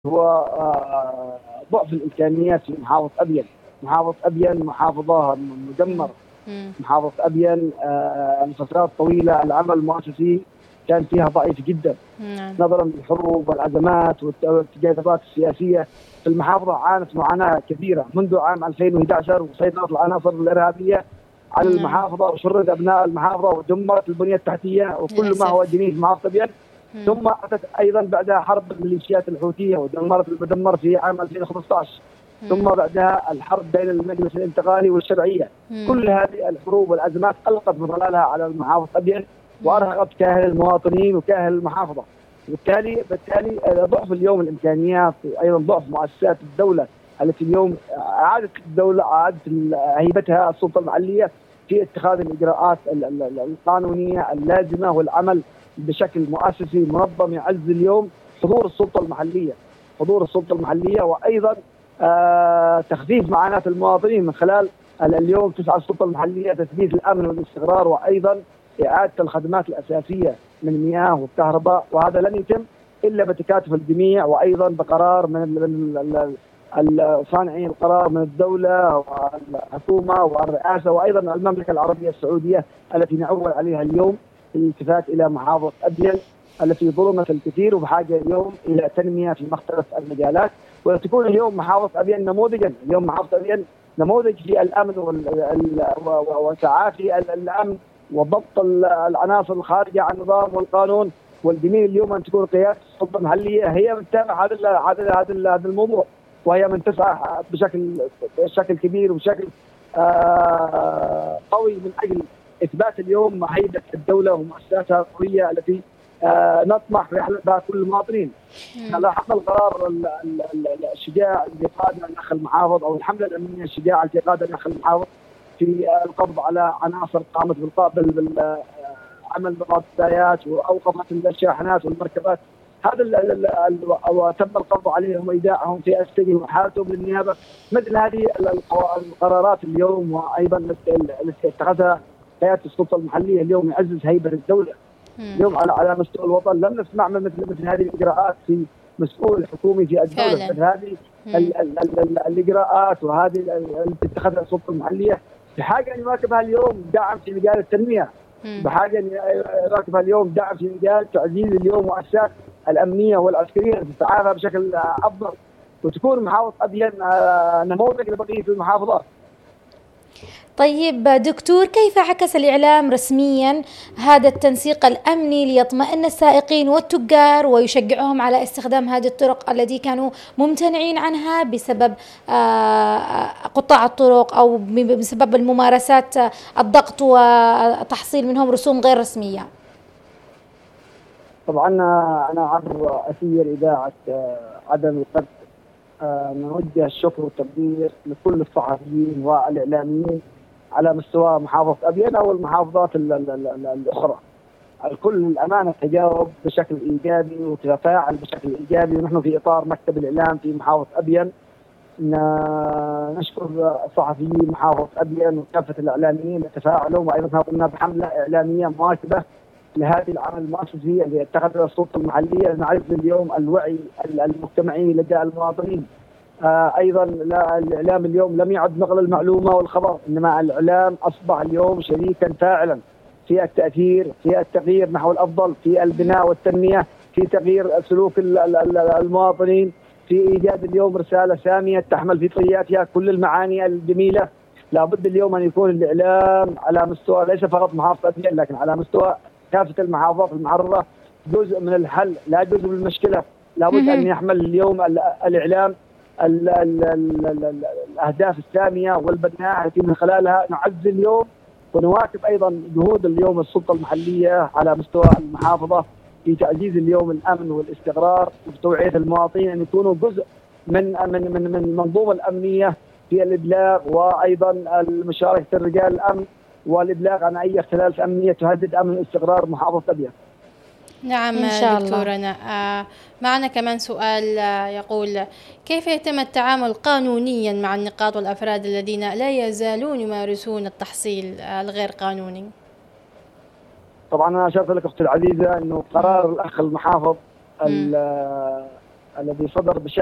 هو ضعف الامكانيات في محافظه ابين. محافظه ابين محافظه مم. مدمره. مم. محافظه ابين لفترات طويله العمل المؤسسي كان فيها ضعيف جدا، نعم. نظرا للحروب والازمات والتجاذبات السياسيه. في المحافظه عانت معاناه كبيره منذ عام 2011 وسيطرت العناصر الارهابيه على نعم. المحافظه وشرد ابناء المحافظه ودمرت البنيه التحتيه وكل ما هو للأسف. جميل في محافظه ابين. مم. ثم اتت ايضا بعدها حرب الميليشيات الحوثيه ودمرت المدمر في عام 2015. ثم مم. بعدها الحرب بين المجلس الانتقالي والشرعيه. مم. كل هذه الحروب والازمات القت بظلالها على المحافظه ابين مم. وارهقت كاهل المواطنين وكاهل المحافظه. بالتالي ضعف اليوم الامكانيات، ايضا ضعف مؤسسات الدوله التي اليوم اعادت هيبتها السلطه المحليه في اتخاذ الاجراءات القانونيه اللازمه والعمل بشكل مؤسسي منظم يعز اليوم حضور السلطه المحليه. وايضا تخفيف معاناه المواطنين من خلال اليوم تسعى السلطه المحليه تثبيت الامن والاستقرار، وايضا اعاده الخدمات الاساسيه من مياه والكهرباء، وهذا لن يتم الا بتكاتف الجميع، وايضا بقرار من صانعي القرار من الدوله والحكومه والرئاسه وايضا المملكه العربيه السعوديه التي نعول عليها اليوم الالتفات الى محافظه ابين التي ظلمت الكثير وبحاجه اليوم الى تنميه في مختلف المجالات، وتكون اليوم محافظه ابين نموذجا. اليوم محافظه ابين نموذج في الامن وتعافي الامن وضبط العناصر الخارجه عن النظام والقانون. والجميل اليوم ان تكون قياده السلطه المحليه هي من تتابع هذا الموضوع، وهي من تسعى بشكل كبير وبشكل قوي من اجل اثبات اليوم هيبه الدوله ومؤسساتها القويه التي نطمح في رحلتها كل المواطنين. لاحظنا القرار الشجاع اللي قادنا الاخ المحافظ، او الحمله الامنيه الشجاعه التي قادها الاخ المحافظ في القبض على عناصر قامت بعمل مضادات واوقفت الشاحنات والمركبات. وتم القبض عليهم وايداعهم في السجن وحالتهم للنيابه. مثل هذه القرارات اليوم وايضا التي اتخذها قياده السلطه المحليه اليوم يعزز هيبه الدوله. اليوم على مستوى الوطن لم نسمع مثل هذه الاجراءات في مسؤول حكومي في الدوله. فعلا. مثل هذه الاجراءات وهذه التي اتخذها السلطه المحليه بحاجه ان يواكبها اليوم دعم في مجال التنميه، بحاجه ان يواكبها اليوم دعم في مجال تعزيز اليوم مؤسسات الامنيه والعسكريه تتعافى بشكل افضل، وتكون محافظه ابين نموذج لبقيه المحافظات. طيب دكتور، كيف عكس الإعلام رسميا هذا التنسيق الأمني ليطمئن السائقين والتجار ويشجعهم على استخدام هذه الطرق التي كانوا ممتنعين عنها بسبب قطاع الطرق أو بسبب الممارسات الضغط وتحصيل منهم رسوم غير رسمية؟ طبعا انا عبر اثير اذاعه عدن القدس نوجه الشكر والتقدير لكل الصحفيين والاعلاميين على مستوى محافظه ابين او المحافظات الاخرى. الكل للامانه تجاوب بشكل ايجابي وتفاعل بشكل ايجابي، ونحن في اطار مكتب الاعلام في محافظه ابين نشكر صحفيين محافظه ابين وكافه الاعلاميين اللي تفاعلوا، وايضا قمنا بحمله اعلاميه مواكبه لهذه العمل المؤسسي اللي اتخذها السلطه المحليه لنعزز اليوم الوعي المجتمعي لدى المواطنين. ايضا الاعلام اليوم لم يعد نقل المعلومه والخبر، انما الاعلام اصبح اليوم شريكا فاعلا في التاثير في التغيير نحو الافضل، في البناء والتنميه، في تغيير سلوك المواطنين، في ايجاد اليوم رساله ساميه تحمل في طياتها كل المعاني الجميله. لابد اليوم ان يكون الاعلام على مستوى ليس فقط محافظه ابين لكن على مستوى كافه المحافظات المعرضه جزء من الحل لا جزء من المشكله. لابد ان يحمل اليوم الاعلام الاهداف الساميه والبناء التي من خلالها نعزز اليوم ونواكب ايضا جهود اليوم السلطه المحليه على مستوى المحافظه في تعزيز اليوم الامن والاستقرار وتوعيه المواطنين ان يكونوا جزء من المنظومه الامنيه في الابلاغ، وايضا مشاركه رجال الامن والابلاغ عن اي اختلالات امنيه تهدد امن واستقرار محافظه ابين. نعم إن شاء دكتورنا، معنا كمان سؤال يقول: كيف يتم التعامل قانونيا مع النقاط والأفراد الذين لا يزالون يمارسون التحصيل الغير قانوني؟ طبعا انا اشرت لك اختي العزيزه انه قرار الاخ المحافظ الذي صدر